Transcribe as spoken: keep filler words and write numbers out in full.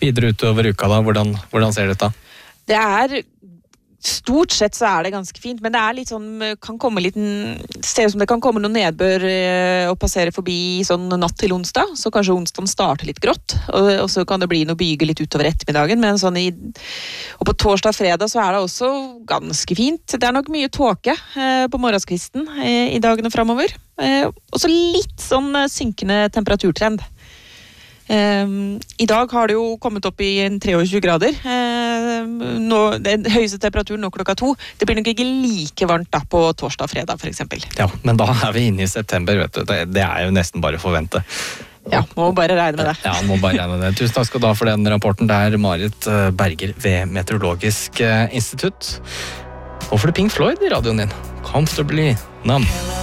videre utover uka da, hvordan, hvordan ser det ut da? Det er stort sett så er det ganske fint, men det er litt sånn, kan komme litt, ser ut som det kan komme noe nedbør og passere forbi sånn natt til onsdag, så kanskje onsdagen starter litt grått, og, og så kan det bli noe byge litt utover ettermiddagen, men sånn i, og på torsdag og fredag så er det også ganske fint. Det er nok mye tåke eh, på morgenskvisten eh, i dagene fremover, eh, og så litt sånn synkende temperaturtrend. Um, I dag har det jo kommet opp i en tjuetre grader. Um, nå, den høyeste temperaturen nå klokka to. Det blir nok ikke like varmt da på torsdag og fredag, for eksempel. Ja, men da er vi inne i september, vet du. Det, det er jo nesten bare å forvente. Ja, må bare regne med det. Ja, må bare regne med det. Tusen takk skal du ha for den rapporten. Det er Marit Berger ved Meteorologisk institutt. Og for det Pink Floyd i radioen din. Comfortably numb.